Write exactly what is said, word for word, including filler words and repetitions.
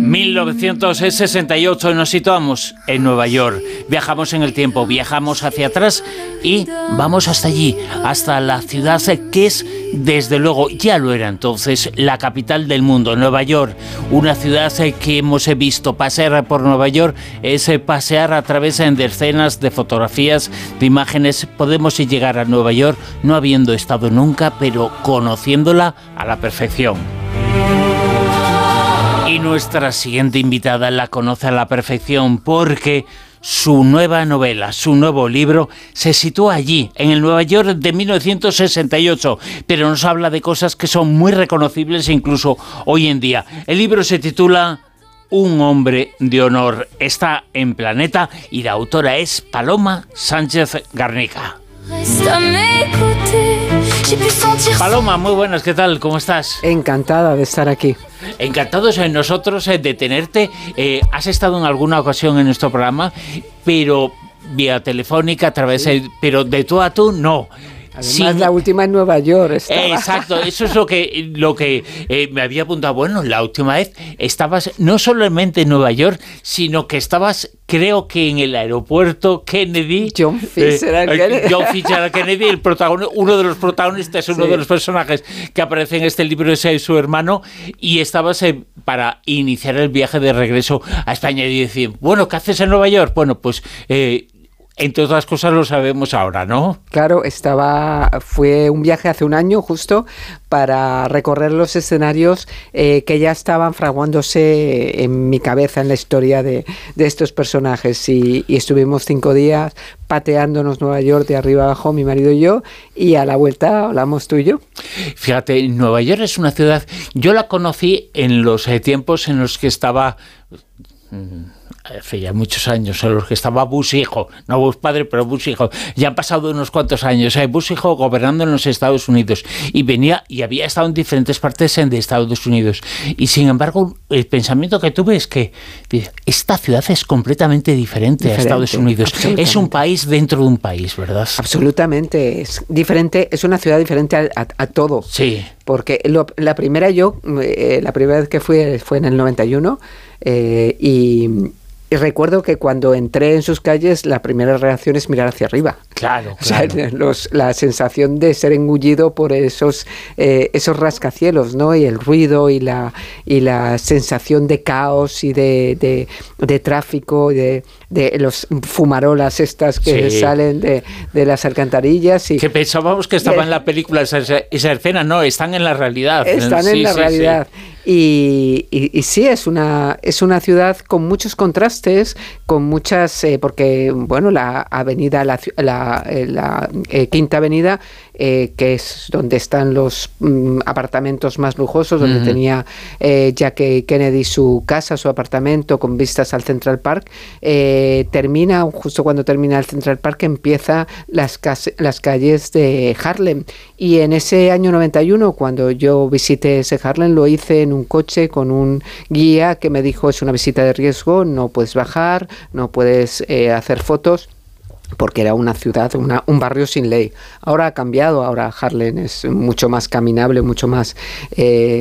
mil novecientos sesenta y ocho nos situamos en Nueva York. Viajamos en el tiempo, viajamos hacia atrás y vamos hasta allí, hasta la ciudad que es, desde luego, ya lo era entonces, la capital del mundo, Nueva York. Una ciudad que hemos visto pasear por Nueva York, es pasear a través de escenas, de fotografías, de imágenes. Podemos llegar a Nueva York no habiendo estado nunca, pero conociéndola a la perfección. Y nuestra siguiente invitada la conoce a la perfección porque su nueva novela, su nuevo libro, se sitúa allí, en el Nueva York de mil novecientos sesenta y ocho, pero nos habla de cosas que son muy reconocibles incluso hoy en día. El libro se titula Un hombre de honor. Está en Planeta y la autora es Paloma Sánchez Garnica. Paloma, muy buenas, ¿qué tal? ¿Cómo estás? Encantada de estar aquí. Encantados en nosotros eh, de tenerte. Eh, has estado en alguna ocasión en nuestro programa, pero vía telefónica, a través de, pero de tú a tú, no. Además, sí, la última en Nueva York estaba. Eh, exacto, eso es lo que, lo que eh, me había apuntado. Bueno, la última vez estabas no solamente en Nueva York, sino que estabas, creo que en el aeropuerto Kennedy. John Fitzgerald eh, Kennedy. John Fitzgerald Kennedy, el protagonista, uno de los protagonistas, uno sí. de los personajes que aparece en este libro es eh, su hermano, y estabas eh, para iniciar el viaje de regreso a España y decir, bueno, ¿qué haces en Nueva York? Bueno, pues... Eh, entre otras cosas lo sabemos ahora, ¿no? Claro, estaba, fue un viaje hace un año justo para recorrer los escenarios eh, que ya estaban fraguándose en mi cabeza en la historia de, de estos personajes y, y estuvimos cinco días pateándonos Nueva York de arriba abajo, mi marido y yo, y a la vuelta hablamos tú y yo. Fíjate, Nueva York es una ciudad, yo la conocí en los eh, tiempos en los que estaba... hace ya muchos años en los que estaba Bush hijo, no Bush padre, pero Bush hijo. Ya han pasado unos cuantos años. Eh, Bush hijo gobernando en los Estados Unidos y venía y había estado en diferentes partes de Estados Unidos. Y sin embargo, el pensamiento que tuve es que esta ciudad es completamente diferente, diferente a Estados Unidos. Es un país dentro de un país, ¿verdad? Absolutamente. Es diferente, es una ciudad diferente a, a, a todo. Sí. Porque lo, la primera yo, eh, la primera vez que fui fue en el noventa y uno eh, y... Y recuerdo que cuando entré en sus calles, la primera reacción es mirar hacia arriba. Claro, claro. O sea, los, la sensación de ser engullido por esos, eh, esos rascacielos, ¿no? Y el ruido y la, y la sensación de caos y de, de, de tráfico, de, de los fumarolas estas que sí. salen de, de las alcantarillas. Y, que pensábamos que estaba en la película esa, esa escena, no, están en la realidad. Están sí, en la sí, realidad. Sí. Y, y, y sí, es una, es una ciudad con muchos contrastes, con muchas, eh, porque, bueno, la avenida, la, la, la eh, Quinta Avenida, eh, que es donde están los mm, apartamentos más lujosos, donde uh-huh. tenía eh, Jackie Kennedy su casa, su apartamento, con vistas al Central Park, eh, termina, justo cuando termina el Central Park, empieza las, cas- las calles de Harlem. Y en ese año noventa y uno, cuando yo visité ese Harlem, lo hice en un coche con un guía que me dijo, es una visita de riesgo, no puedes bajar, no puedes eh, hacer fotos, porque era una ciudad, una, un barrio sin ley. Ahora ha cambiado, ahora Harlem es mucho más caminable, mucho más... Eh,